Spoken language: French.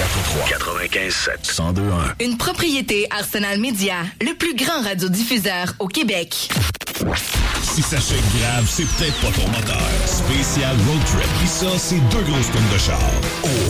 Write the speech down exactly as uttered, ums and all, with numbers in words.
quatre-vingt-quinze sept. cent deux un. Une propriété Arsenal Media, le plus grand radiodiffuseur au Québec. Si ça chèque grave, c'est peut-être pas ton moteur. Spécial Road Trip. Puis ça, c'est deux grosses tonnes de char. Oh!